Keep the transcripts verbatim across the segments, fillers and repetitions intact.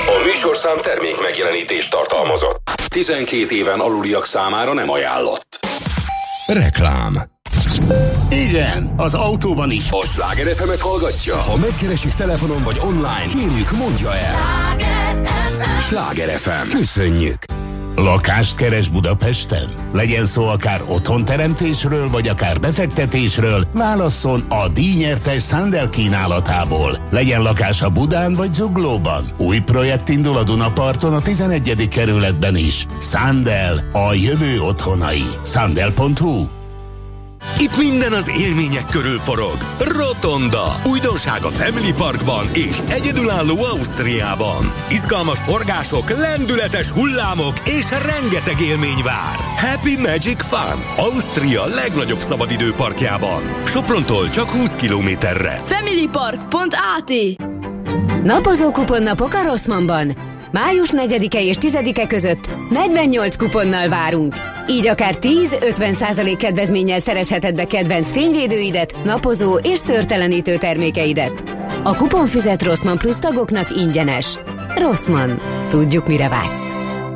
A műsorszám termék megjelenítést tartalmazott. tizenkét éven aluliak számára nem ajánlott. Reklám. Igen, az autóban is. A Sláger ef emet hallgatja? Ha megkeresik telefonon vagy online, kérjük, mondja el. Sláger ef em. Köszönjük. Lakást keres Budapesten? Legyen szó akár otthonteremtésről, vagy akár befektetésről, válasszon a díjnyertes Sandel kínálatából. Legyen lakása Budán vagy Zuglóban. Új projekt indul a Dunaparton a tizenegyedik kerületben is. Sandel, a jövő otthonai. Sandel pont hu. Itt minden az élmények körül forog. Rotonda. Újdonság a Family Parkban és egyedülálló Ausztriában. Izgalmas forgások, lendületes hullámok és rengeteg élmény vár. Happy Magic Fun. Ausztria legnagyobb szabadidőparkjában. Soprontól csak húsz kilométerre. familypark pont á té. Napozó kuponnapok a Rossmannban. május negyedike és tizedike között negyvennyolc kuponnal várunk. Így akár tíz-ötven százalék kedvezménnyel szerezheted be kedvenc fényvédőidet, napozó és szőrtelenítő termékeidet. A kuponfüzet Rossmann Plus tagoknak ingyenes. Rossmann. Tudjuk, mire vágysz.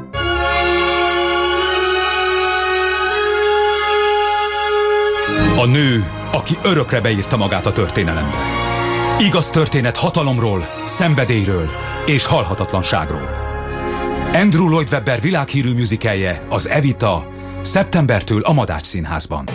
A nő, aki örökre beírta magát a történelembe. Igaz történet hatalomról, szenvedélyről és halhatatlanságról. Andrew Lloyd Webber világhírű musicalje, az Evita, szeptembertől a Madács Színházban.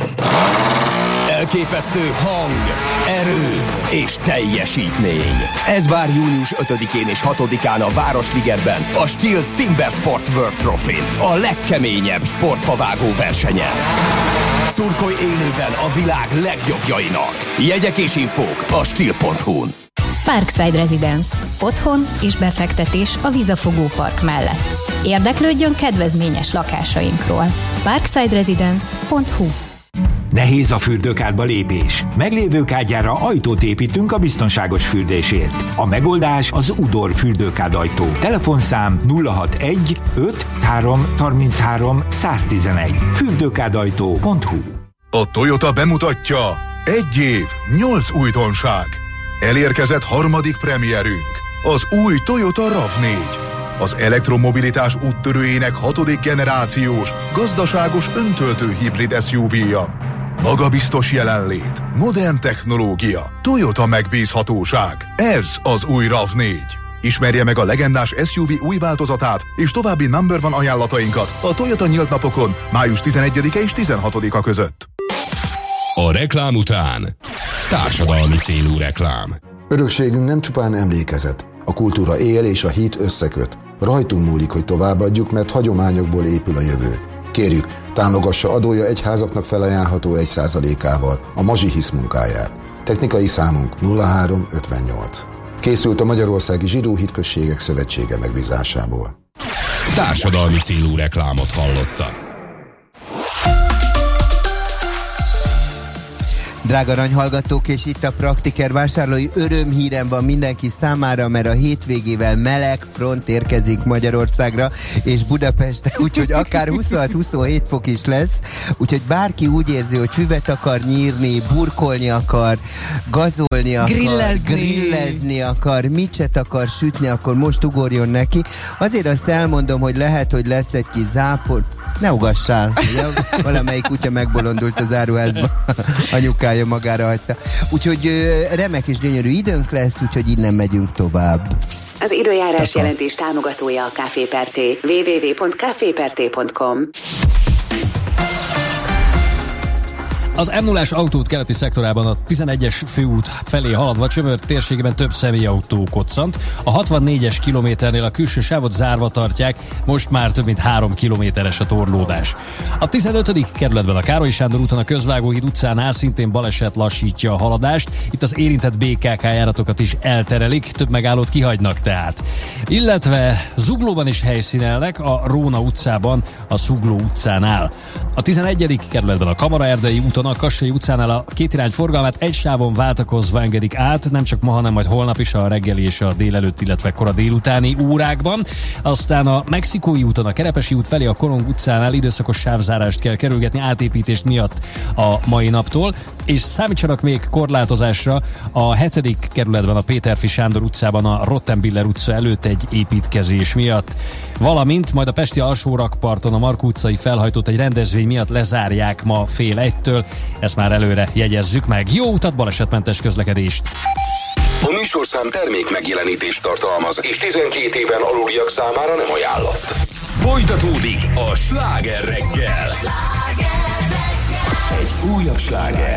Elképesztő hang, erő és teljesítmény. Ez vár június ötödikén és hatodikán a Városligetben, a Steel Timber Sports World Trophy, a legkeményebb sportfavágó versenyen. Szurkolj élőben a világ legjobbjainak. Jegyek és infók a steel pont hu-n. Parkside Residence. Otthon és befektetés a Vizafogó Park mellett. Érdeklődjön kedvezményes lakásainkról. parkside residence pont hu. Nehéz a fürdőkádba lépés. Meglévő kádjára ajtót építünk a biztonságos fürdésért. A megoldás az Udor fürdőkád ajtó. Telefonszám nulla hatvanegy ötvenhárom harminchárom száztizenegy. fürdőkádajtó pont hu. A Toyota bemutatja: egy év, nyolc újdonság. Elérkezett harmadik premierünk, az új Toyota ráv négy. Az elektromobilitás úttörőjének hatodik generációs, gazdaságos öntöltő hibrid es u vé-ja. Magabiztos jelenlét, modern technológia, Toyota megbízhatóság. Ez az új ráv négy. Ismerje meg a legendás es u vé új változatát és további number one ajánlatainkat a Toyota nyílt napokon május tizenegyedike és tizenhatodika között. A reklám után társadalmi célú reklám. Örökségünk nem csupán emlékezet. A kultúra él és a hit összeköt. Rajtunk múlik, hogy továbbadjuk, mert hagyományokból épül a jövő. Kérjük, támogassa adója egyházaknak felajánlható egy százalékával a Mazsi Hisz munkáját. Technikai számunk nulla három ötvennyolc. Készült a Magyarországi Zsidó Hitközségek Szövetsége megbízásából. Társadalmi célú reklámot hallottak. Drága aranyhallgatók, és itt a Praktiker vásárlói örömhírem van mindenki számára, mert a hétvégével meleg front érkezik Magyarországra és Budapestre, úgyhogy akár huszonhat-huszonhét fok is lesz, úgyhogy bárki úgy érzi, hogy füvet akar nyírni, burkolni akar, gazolni akar, grillezni, grillezni akar, micset akar sütni, akkor most ugorjon neki. Azért azt elmondom, hogy lehet, hogy lesz egy kis zápor. Ne ugassál, ugye? Valamelyik kutya megbolondult az áruházba, anyukája magára hagyta. Úgyhogy remek és gyönyörű időnk lesz, úgyhogy innen megyünk tovább. Az időjárás jelentés támogatója a Café Perté. double-u double-u double-u pont café perté pont com. Az em nullás autóút keleti szektorában a tizenegyes főút felé haladva Csömör térségében több személyautó koccant. A hatvannégyes kilométernél a külső sávot zárva tartják, most már több mint három kilométeres a torlódás. A tizenötödik kerületben a Károly Sándor úton a Közvágóhíd utcánál szintén baleset lassítja a haladást. Itt az érintett bé ká ká járatokat is elterelik, több megállót kihagynak tehát. Illetve Zuglóban is helyszínelnek, a Róna utcában, a Zugló utcánál. A tizenegyedik kerületben a Kamaraerdei úton a Kassai utcánál a kétirány forgalmát egy sávon váltakozva engedik át, nem csak ma, hanem majd holnap is a reggeli és a délelőtt, illetve kora délutáni órákban. Aztán a Mexikói úton a Kerepesi út felé a Korong utcánál időszakos sávzárást kell kerülgetni átépítést miatt a mai naptól, és számítsanak még korlátozásra. A hetedik kerületben, a Péterfi Sándor utcában, a Rottenbiller utca előtt egy építkezés miatt, valamint majd a pesti alsórakparton a Markó utcai felhajtót egy rendezvény miatt lezárják ma fél egytől. Ezt már előre jegyezzük meg. Jó utat, balesetmentes közlekedést! A műsorszám termék megjelenítést tartalmaz, és tizenkét éven aluliak számára nem ajánlott. Folytatódik a Sláger reggel. Egy újabb sláger.